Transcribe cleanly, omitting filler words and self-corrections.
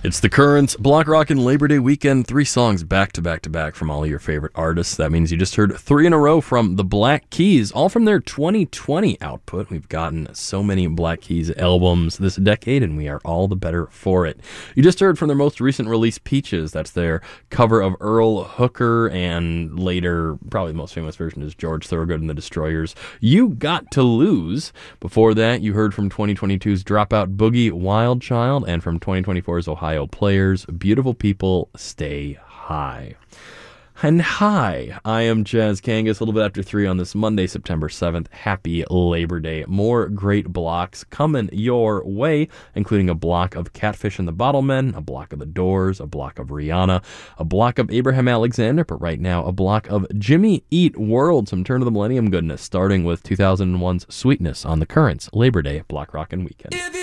It's the Currents, Block Rockin' Labor Day weekend, 3 songs back to back to back from all of your favorite artists. That means you just heard 3 in a row from the Black Keys, all from their 2020 output. We've gotten so many Black Keys albums this decade, and we are all the better for it. You just heard from their most recent release, Peaches. That's their cover of Earl Hooker, and later, probably the most famous version is George Thorogood and the Destroyers, You Got to Lose. Before that, you heard from 2022's Dropout Boogie, Wild Child, and from 2024's Ohio Players, Beautiful People, Stay High. And hi, I am Jazz Kangas, a little bit after 3 on this Monday, September 7th. Happy Labor Day. More great blocks coming your way, including a block of Catfish and the Bottlemen, a block of The Doors, a block of Rihanna, a block of Abraham Alexander, but right now a block of Jimmy Eat World, some Turn of the Millennium goodness, starting with 2001's Sweetness on the Currents Labor Day Block Rockin' Weekend.